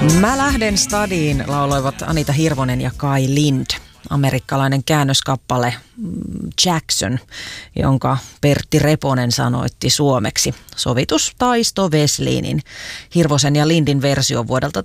Mä lähden stadiin lauloivat Anita Hirvonen ja Kai Lind. Amerikkalainen käännöskappale Jackson, jonka Pertti Reponen sanoitti suomeksi. Sovitus Taisto Weslinin, Hirvosen ja Lindin versio vuodelta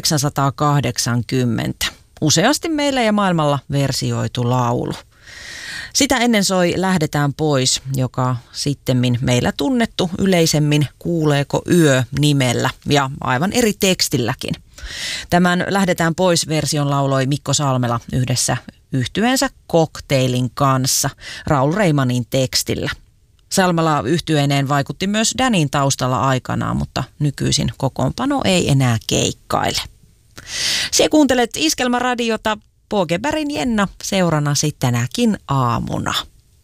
1980. Useasti meillä ja maailmalla versioitu laulu. Sitä ennen soi Lähdetään pois, joka sittemmin meillä tunnettu yleisemmin Kuuleeko yö nimellä ja aivan eri tekstilläkin. Tämän Lähdetään pois -version lauloi Mikko Salmela yhdessä yhtyeensä Cocktailin kanssa Raul Reimanin tekstillä. Salmela yhtyeineen vaikutti myös Danin taustalla aikanaan, mutta nykyisin kokoonpano ei enää keikkaile. Sie kuuntelet Iskelmäradiota, Pågebergin Jenna seurannasi tänäkin aamuna.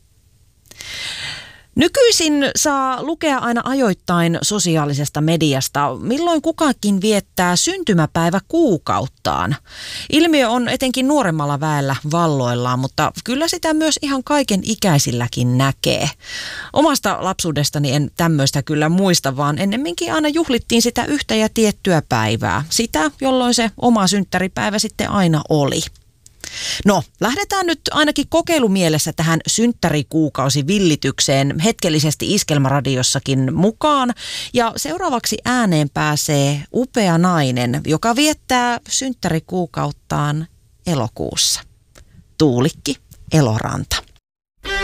Nykyisin saa lukea aina ajoittain sosiaalisesta mediasta, milloin kukakin viettää syntymäpäiväkuukauttaan. Ilmiö on etenkin nuoremmalla väellä valloillaan, mutta kyllä sitä myös ihan kaiken ikäisilläkin näkee. Omasta lapsuudestani en tämmöistä kyllä muista, vaan ennemminkin aina juhlittiin sitä yhtä ja tiettyä päivää. Sitä, jolloin se oma synttäripäivä sitten aina oli. No, lähdetään nyt ainakin kokeilumielessä tähän synttärikuukausivillitykseen hetkellisesti Iskelmäradiossakin mukaan. Ja seuraavaksi ääneen pääsee upea nainen, joka viettää synttärikuukauttaan elokuussa. Tuulikki Eloranta.